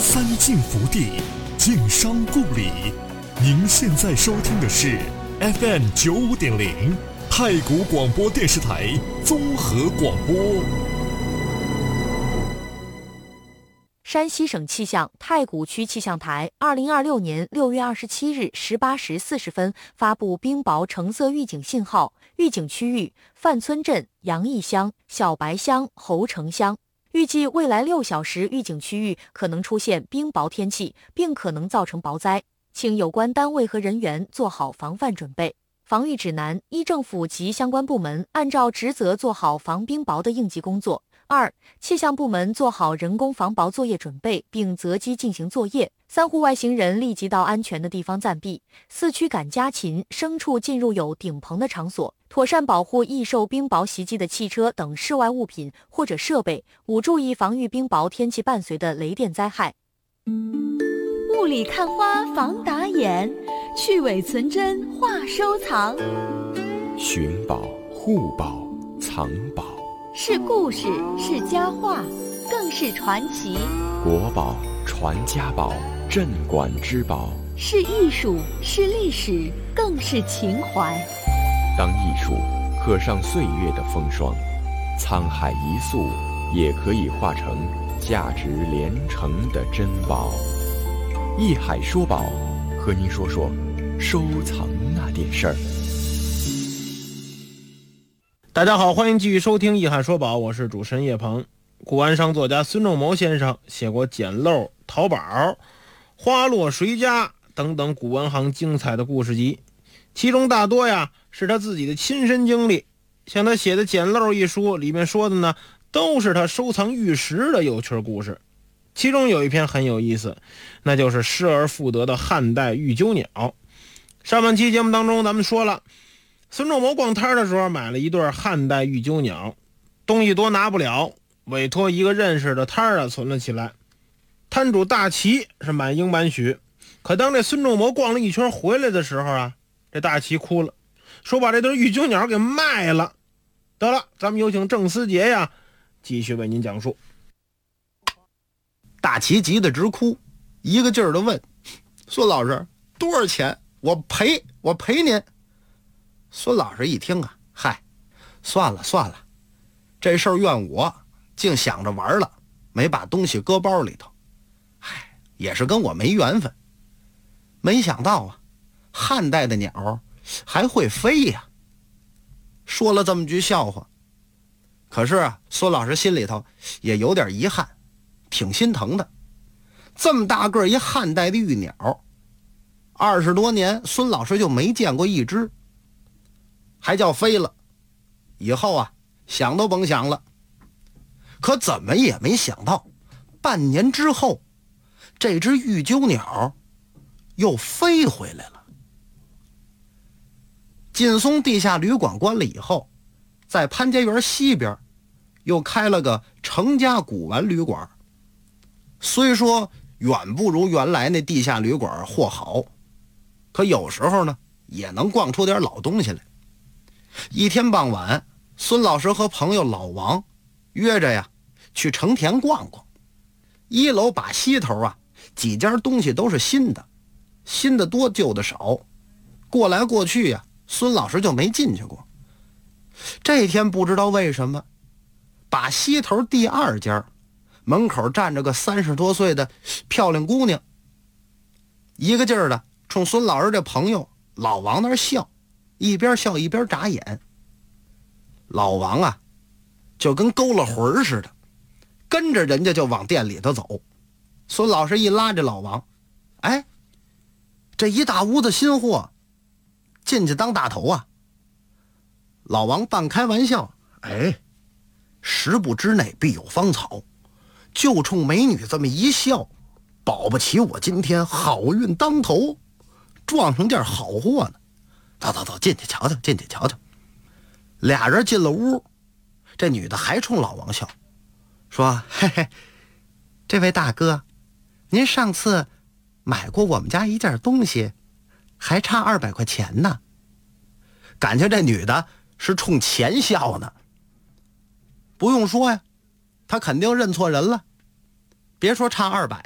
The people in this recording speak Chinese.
三晋福地，晋商故里。您现在收听的是 FM95.0太谷广播电视台综合广播。 山西省气象太谷区气象台2026年6月27日18时40分发布冰雹橙色预警信号，预警区域范村镇、杨义乡、小白乡、侯城乡。预计未来6小时预警区域可能出现冰雹天气，并可能造成雹灾，请有关单位和人员做好防范准备。防御指南：一、政府及相关部门按照职责做好防冰雹的应急工作。2、气象部门做好人工防雹作业准备，并择机进行作业。3、户外行人立即到安全的地方暂避。4、驱赶家禽、牲畜进入有顶棚的场所，妥善保护易受冰雹袭击的汽车等室外物品或者设备。5、注意防御冰雹天气伴随的雷电灾害。 雾里看花防打眼，去伪存真话收藏。 寻宝、护宝、藏宝， 是故事，是佳话，更是传奇。 国宝、传家宝、镇馆之宝， 是艺术，是历史，更是情怀。 当艺术刻上岁月的风霜，沧海一粟也可以化成价值连城的珍宝。艺海说宝，和您说说收藏那点事儿。 大家好，欢迎继续收听艺海说宝，我是主持人叶鹏。古玩商作家孙仲谋先生写过捡漏、淘宝、花落谁家等等古玩行精彩的故事集，其中大多是他自己的亲身经历。像他写的捡漏一书里面说的呢，都是他收藏玉石的有趣故事。其中有一篇很有意思，那就是失而复得的汉代玉鸠鸟。上半期节目当中咱们说了，孙仲谋逛摊的时候买了一对汉代玉鸠鸟，东西多拿不了，委托一个认识的摊存了起来。摊主大齐是满应满许，可当这孙仲谋逛了一圈回来的时候这大齐哭了，说把这对玉鸠鸟给卖了。得了，咱们有请郑思杰继续为您讲述。 大齐急得直哭，一个劲儿的问孙老师多少钱，我赔您。孙老师一听嗨，算了，这事儿怨我，净想着玩了，没把东西搁包里头。也是跟我没缘分。没想到汉代的鸟还会飞说了这么句笑话。可是孙老师心里头也有点遗憾，挺心疼的。这么大个一汉代的玉鸟，20多年孙老师就没见过一只，还叫飞了。以后想都甭想了。可怎么也没想到，半年之后，这只玉鸠鸟又飞回来了。劲松地下旅馆关了以后，在潘家园西边又开了个程家古玩旅馆。虽说远不如原来那地下旅馆货好，可有时候呢也能逛出点老东西来。一天傍晚，孙老师和朋友老王约着去成田逛逛。1楼把西头几家东西都是新的，新的多旧的少，过来过去孙老师就没进去过。这天不知道为什么，把西头第2家门口站着个30多岁的漂亮姑娘，一个劲儿的冲孙老师这朋友老王那儿笑，一边笑一边眨眼。老王就跟勾了魂似的，跟着人家就往店里头走。孙老师一拉着老王，这一大屋子新货，进去当大头老王半开玩笑，10步之内必有芳草，就冲美女这么一笑，保不齐我今天好运当头，撞上件好货呢。走，进去瞧瞧。俩人进了屋，这女的还冲老王笑，说嘿，这位大哥，您上次买过我们家一件东西，还差200块钱呢。感情这女的是冲钱笑呢。不用说她肯定认错人了，别说差200